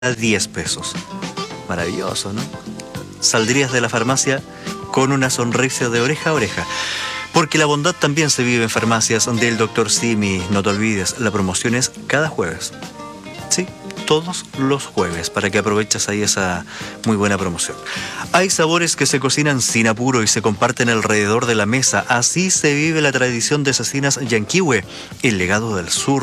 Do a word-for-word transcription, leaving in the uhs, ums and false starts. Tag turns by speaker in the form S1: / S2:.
S1: a diez pesos. Maravilloso, ¿no? Saldrías de la farmacia con una sonrisa de oreja a oreja. Porque la bondad también se vive en farmacias del doctor Simi. No te olvides, la promoción es cada jueves. Sí, todos los jueves, para que aproveches ahí esa muy buena promoción. Hay sabores que se cocinan sin apuro y se comparten alrededor de la mesa. Así se vive la tradición de Cecinas Yanquihue, el legado del sur.